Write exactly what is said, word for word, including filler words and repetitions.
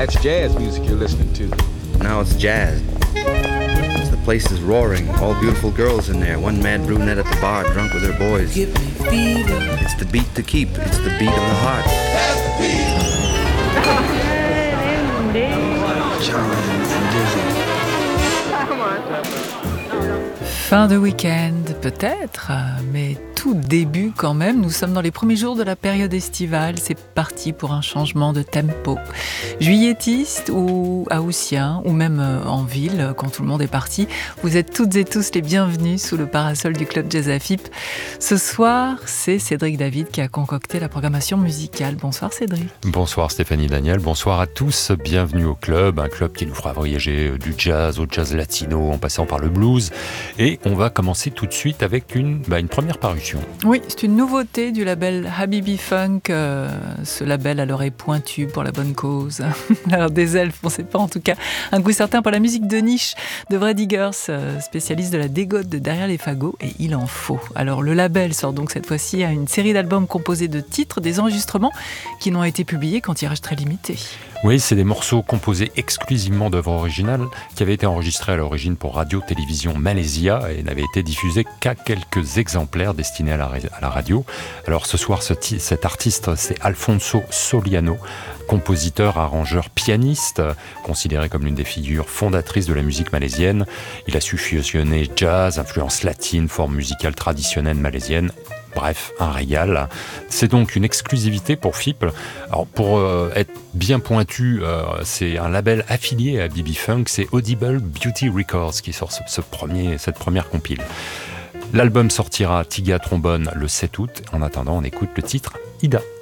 That's jazz music you're listening to. Now it's jazz. The place is roaring, all beautiful girls in there, one mad brunette at the bar, drunk with her boys. Give me fever. It's the beat to keep, it's the beat of the heart. That's the beat. Fin de week-end, peut-être, mais tout début quand même. Nous sommes dans les premiers jours de la période estivale. C'est parti pour un changement de tempo. Juilletistes ou haussiens, ou même en ville, quand tout le monde est parti, vous êtes toutes et tous les bienvenus sous le parasol du Club Jazz A F I P. Ce soir, c'est Cédric David qui a concocté la programmation musicale. Bonsoir Cédric. Bonsoir Stéphanie Daniel, bonsoir à tous. Bienvenue au club, un club qui nous fera voyager du jazz au jazz latino en passant par le blues. Et on va commencer tout de suite avec une, bah, une première parution. Oui, c'est une nouveauté du label Habibi Funk, euh, ce label à l'oreille pointue pour la bonne cause. Alors des elfes, on ne sait pas, en tout cas un goût certain pour la musique de niche de Brad Eggers, euh, spécialiste de la dégote de derrière les fagots, et il en faut. Alors le label sort donc cette fois-ci à une série d'albums composés de titres, des enregistrements qui n'ont été publiés qu'en tirage très limité. Oui, c'est des morceaux composés exclusivement d'œuvres originales qui avaient été enregistrés à l'origine pour Radio-Télévision Malaysia et n'avaient été diffusés qu'à quelques exemplaires destinés à la, à la radio. Alors ce soir, ce t- cet artiste, c'est Alfonso Soliano, compositeur, arrangeur, pianiste, considéré comme l'une des figures fondatrices de la musique malaisienne. Il a su fusionner jazz, influence latine, forme musicale traditionnelle malaisienne. Bref, un régal. C'est donc une exclusivité pour F I P. Alors pour euh, être bien pointu, euh, c'est un label affilié à B B Funk, c'est Audible Beauty Records qui sort ce, ce premier, cette première compile. L'album sortira Tiga Trombone le sept août. En attendant, on écoute le titre Ida.